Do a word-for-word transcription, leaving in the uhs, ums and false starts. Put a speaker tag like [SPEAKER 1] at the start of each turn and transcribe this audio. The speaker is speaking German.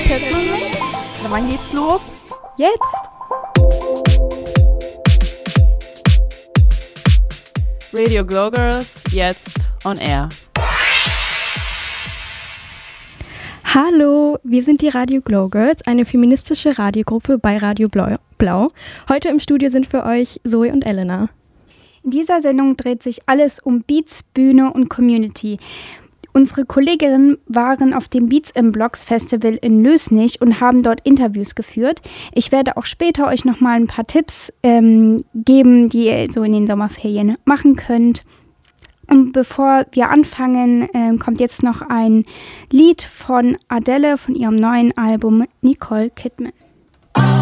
[SPEAKER 1] Kidman. Wann geht's los? Jetzt! Radio Glow Girls, jetzt on air.
[SPEAKER 2] Hallo, wir sind die Radio Glow Girls, eine feministische Radiogruppe bei Radio Blau. Heute im Studio sind für euch Zoe und Elena.
[SPEAKER 3] In dieser Sendung dreht sich alles um Beats, Bühne und Community. Unsere Kolleginnen waren auf dem Beats im Blocks Festival in Lösnich und haben dort Interviews geführt. Ich werde auch später euch nochmal ein paar Tipps ähm, geben, die ihr so in den Sommerferien machen könnt. Und bevor wir anfangen, äh, kommt jetzt noch ein Lied von Adele von ihrem neuen Album Nicole Kidman.